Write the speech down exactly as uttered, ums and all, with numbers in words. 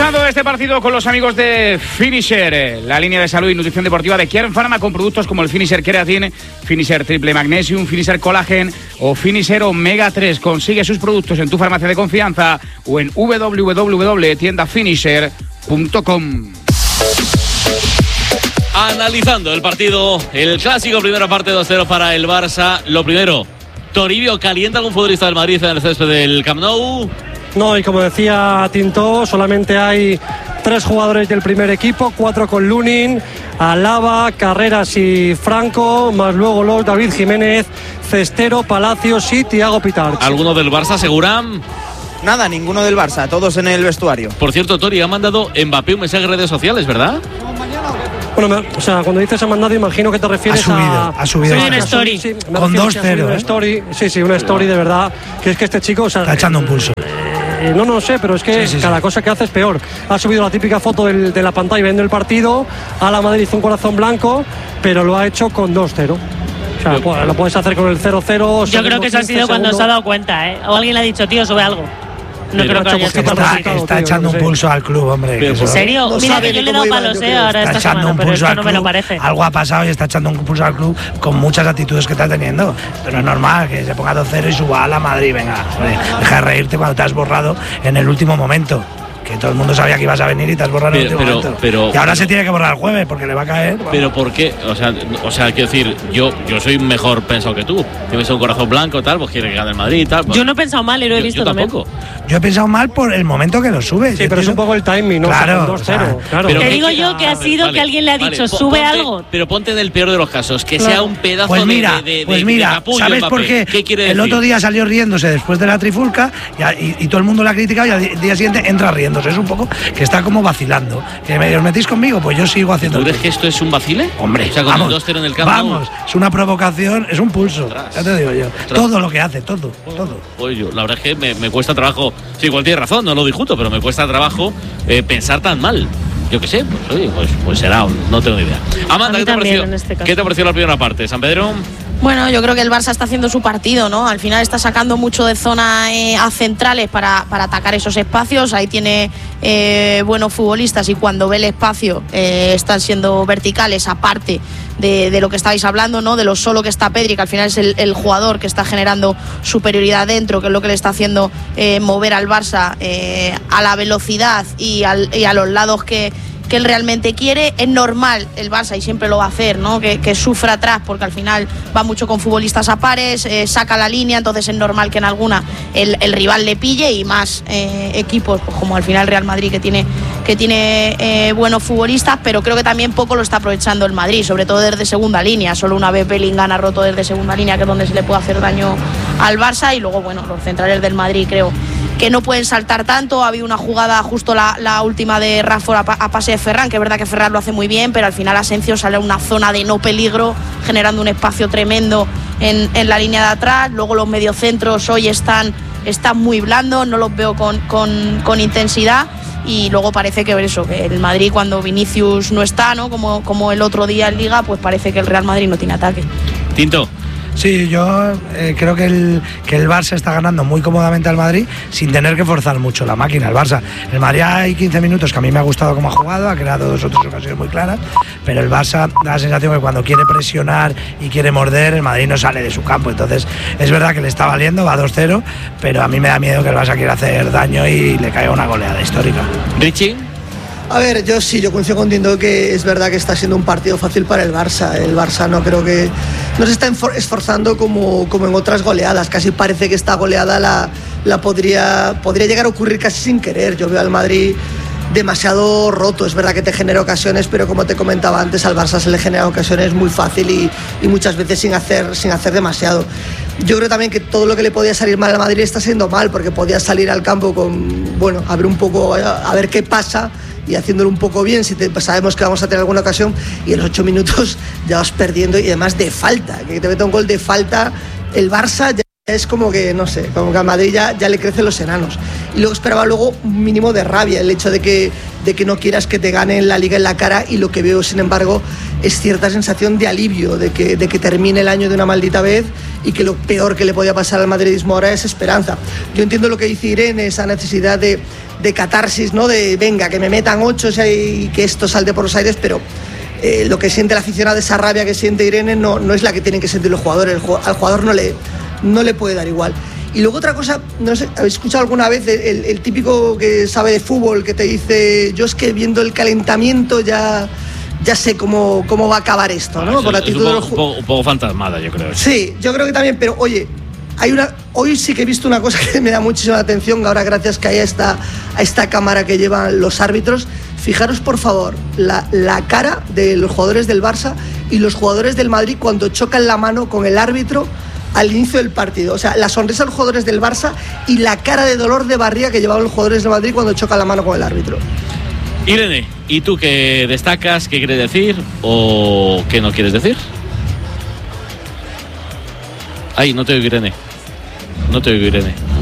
Analizando este partido con los amigos de Finisher, la línea de salud y nutrición deportiva de Kern Pharma, con productos como el Finisher Creatine, Finisher Triple Magnesium, Finisher Collagen o Finisher Omega tres. Consigue sus productos en tu farmacia de confianza o en w w w punto tienda finisher punto com. Analizando el partido, el clásico, primera parte dos cero para el Barça. Lo primero, Toribio, ¿calienta algún futbolista del Madrid en el césped del Camp Nou? No, y como decía Tinto, solamente hay tres jugadores del primer equipo, cuatro con Lunin, Alaba, Carreras y Franco, más luego los David Jiménez, Cestero, Palacios y Thiago Pitarch. ¿Alguno del Barça, segura? Nada, ninguno del Barça, todos en el vestuario. Por cierto, Tori, ha mandado Mbappé un mensaje en redes sociales, ¿verdad? Bueno, o sea, cuando dices ha mandado, imagino que te refieres ha subido, a... Ha subido, ha subido. Una story. Sí, con dos cero, una ¿eh? story, sí, sí, una story de verdad, que es que este chico... O sea, está echando un pulso. Eh, no, no sé, pero es que sí, sí, cada sí. cosa que hace es peor. Ha subido la típica foto del, de la pantalla viendo el partido, a la Madrid hizo un corazón blanco, pero lo ha hecho con dos cero. O sea, pues, lo puedes hacer con el cero cero. Yo creo que eso ha sido cuando se ha dado cuenta, ¿eh? O alguien le ha dicho, tío, sube algo. No Pero creo que haya Está, sido está, tío, está no echando sé. un pulso al club, hombre. Pero, que ¿En eso- serio? No Mira sabe que yo ni le he cómo dado iban, palos, yo ¿eh? creo. Ahora Está esta echando semana, un pero pulso esto al no club. me lo parece. Algo ha pasado y está echando un pulso al club con muchas actitudes que está teniendo. Pero es normal que se ponga dos cero y suba a la Madrid. Venga, hombre, deja de reírte cuando te has borrado en el último momento. Que todo el mundo sabía que ibas a venir y te has borrado en el Pero- último pero- momento. pero- y ahora pero- se tiene que borrar el jueves porque le va a caer. Pero ¿por qué? O sea, o sea, quiero decir, yo, yo soy mejor pensado que tú. Tienes un corazón blanco, tal, pues quiere que gane el Madrid y tal. Pues, Yo no he pensado mal y lo he yo- visto yo también. tampoco. Yo he pensado mal por el momento que lo subes. Sí, pero es un poco el timing, ¿no? Claro, O sea, con dos cero, o sea, claro. pero Te ¿qué- digo qué- yo que ha a ver, sido vale, que alguien le ha vale, dicho, po- sube ponte- algo. Pero ponte en el peor de los casos, que Claro. sea un pedazo Pues mira, de, de, de, pues de- mira, de capullo ¿sabes Mbappé. por qué? ¿Qué quiere El decir? otro día salió riéndose después de la trifulca y, a- y- y todo el mundo la ha criticado y al día siguiente entra riéndose. Es un poco que está como vacilando. ¿Que me, os metís conmigo? Pues yo sigo haciendo. ¿Tú el crees que esto es un vacile? Hombre, O sea, con vamos, el dos cero en el campo. vamos, es una provocación, es un pulso. Ya te digo yo. Todo lo que hace, todo, todo. Pues yo, la verdad es que me, me cuesta trabajo. Sí, igual tiene razón, no lo discuto, pero me cuesta trabajo eh, pensar tan mal. Yo qué sé, pues oye, pues, pues será, no tengo ni idea. Amanda, A mí ¿qué te, ha también, parecido, en este caso. ¿qué te ha parecido la primera parte? ¿San Pedro? Bueno, yo creo que el Barça está haciendo su partido, ¿no? Al final está sacando mucho de zona eh, a centrales para, para atacar esos espacios. Ahí tiene eh, buenos futbolistas y cuando ve el espacio eh, están siendo verticales, aparte de, de lo que estáis hablando, ¿no? De lo solo que está Pedri, que al final es el, el jugador que está generando superioridad dentro, que es lo que le está haciendo eh, mover al Barça eh, a la velocidad y, al, y a los lados que que él realmente quiere. Es normal el Barça, y siempre lo va a hacer, ¿no? Que, que sufra atrás, porque al final va mucho con futbolistas a pares, eh, saca la línea, entonces es normal que en alguna el, el rival le pille, y más eh, equipos pues como al final Real Madrid, que tiene, que tiene eh, buenos futbolistas, pero creo que también poco lo está aprovechando el Madrid, sobre todo desde segunda línea. Solo una vez Bellingham ha roto desde segunda línea, que es donde se le puede hacer daño al Barça, y luego, bueno, los centrales del Madrid creo que no pueden saltar tanto. Ha habido una jugada justo la, la última de Rashford a, a pase de Ferran, que es verdad que Ferran lo hace muy bien, pero al final Asensio sale a una zona de no peligro, generando un espacio tremendo en, en la línea de atrás. Luego los mediocentros hoy están, están muy blandos, no los veo con, con, con intensidad. Y luego parece que eso, que el Madrid, cuando Vinicius no está, ¿no? Como, como el otro día en Liga, pues parece que el Real Madrid no tiene ataque. Tinto. Sí, yo eh, creo que el, que el Barça está ganando muy cómodamente al Madrid sin tener que forzar mucho la máquina, el Barça. El Madrid hay quince minutos que a mí me ha gustado cómo ha jugado, ha creado dos o tres ocasiones muy claras, pero el Barça da la sensación que cuando quiere presionar y quiere morder, el Madrid no sale de su campo. Entonces es verdad que le está valiendo, va dos cero, pero a mí me da miedo que el Barça quiera hacer daño y le caiga una goleada histórica. Richie. A ver, yo sí, yo coincido con Tinto que es verdad que está siendo un partido fácil para el Barça. El Barça no creo que... no se está esforzando como, como en otras goleadas. Casi parece que esta goleada la, la podría, podría llegar a ocurrir casi sin querer. Yo veo al Madrid demasiado roto. Es verdad que te genera ocasiones, pero como te comentaba antes, al Barça se le genera ocasiones muy fácil y, y muchas veces sin hacer, sin hacer demasiado. Yo creo también que todo lo que le podía salir mal al Madrid está siendo mal, porque podía salir al campo con, bueno, a ver un poco, a ver qué pasa, y haciéndolo un poco bien, si te, pues sabemos que vamos a tener alguna ocasión, y en los ocho minutos ya vas perdiendo, y además de falta, que te meta un gol de falta, el Barça ya es como que, no sé, como que a Madrid ya, ya le crecen los enanos. Y luego esperaba luego un mínimo de rabia, el hecho de que, de que no quieras que te ganen la Liga en la cara, y lo que veo, sin embargo, es cierta sensación de alivio, de que, de que termine el año de una maldita vez y que lo peor que le podía pasar al madridismo ahora es esperanza. Yo entiendo lo que dice Irene, esa necesidad de, de catarsis, ¿no? De venga, que me metan ocho y que esto salte por los aires, pero eh, lo que siente el aficionado, esa rabia que siente Irene, no, no es la que tienen que sentir los jugadores. El, al jugador no le, no le puede dar igual. Y luego otra cosa, no sé, ¿habéis escuchado alguna vez el, el típico que sabe de fútbol que te dice, yo es que viendo el calentamiento ya, ya sé cómo, cómo va a acabar esto, ¿no? Es, Por la es actitud un, poco, de los un, poco, un poco fantasmada, yo creo. Sí, yo creo que también, pero oye, hay una, hoy sí que he visto una cosa que me da muchísima atención, ahora gracias que hay a esta, a esta cámara que llevan los árbitros. Fijaros, por favor, la, la cara de los jugadores del Barça y los jugadores del Madrid cuando chocan la mano con el árbitro al inicio del partido. O sea, la sonrisa de los jugadores del Barça y la cara de dolor de barriga que llevaban los jugadores del Madrid cuando chocan la mano con el árbitro. Irene, ¿y tú qué destacas? ¿Qué quieres decir? ¿O qué no quieres decir? Ay, no te oigo, Irene. No te oigo, Irene.